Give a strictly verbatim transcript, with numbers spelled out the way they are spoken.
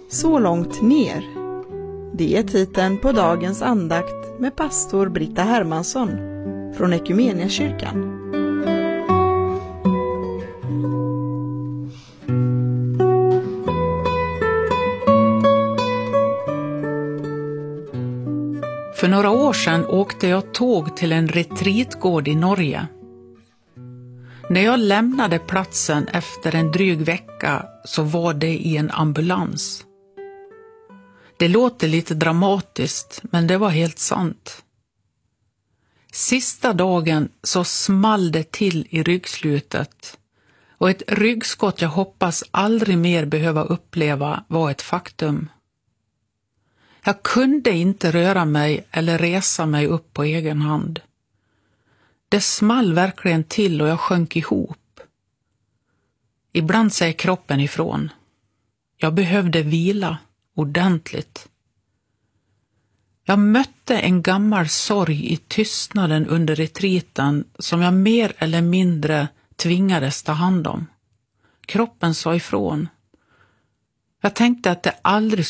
Så långt ner. Det är titeln på dagens andakt med pastor Britta Hermansson från Ekumeniakyrkan. För några år sedan åkte jag tåg till en retreatgård i Norge. När jag lämnade platsen efter en dryg vecka så var det i en ambulans. Det låter lite dramatiskt, men det var helt sant. Sista dagen så small det till i ryggslutet och ett ryggskott jag hoppas aldrig mer behöva uppleva var ett faktum. Jag kunde inte röra mig eller resa mig upp på egen hand. Det small verkligen till och jag sjönk ihop. Ibland säger kroppen ifrån. Jag behövde vila ordentligt. Jag mötte en gammal sorg i tystnaden under retreaten som jag mer eller mindre tvingades ta hand om. Kroppen sa ifrån. Jag tänkte att det aldrig